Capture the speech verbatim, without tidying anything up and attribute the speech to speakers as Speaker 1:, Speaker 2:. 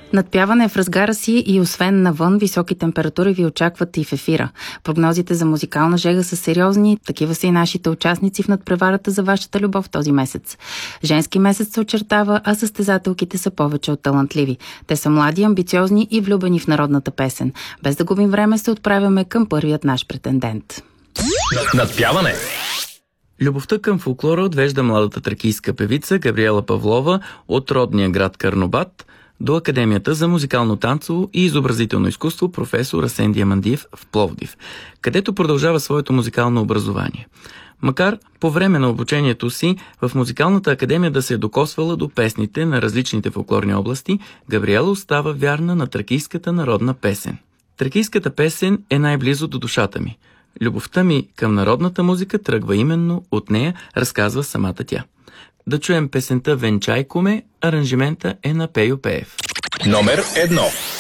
Speaker 1: Надпяване е в разгара си и освен навън, високи температури ви очакват и в ефира. Прогнозите за музикална жега са сериозни, такива са и нашите участници в надпреварата за вашата любов този месец. Женски месец се очертава, а състезателките са повече от талантливи. Те са млади, амбициозни и влюбени в народната песен. Без да губим време се отправяме към първият наш претендент.
Speaker 2: Надпяване. Любовта към фолклора отвежда младата тракийска певица Габриела Павлова от родния град Карнобат до Академията за музикално танцово и изобразително изкуство професор Асен Диамандиев в Пловдив, където продължава своето музикално образование. Макар по време на обучението си в музикалната академия да се е докосвала до песните на различните фолклорни области, Габриела остава вярна на тракийската народна песен. Тракийската песен е най-близо до душата ми. Любовта ми към народната музика тръгва именно от нея, разказва самата тя. Да чуем песента "Венчайко ме", аранжимента е на Пейо Пеев.
Speaker 3: Номер едно.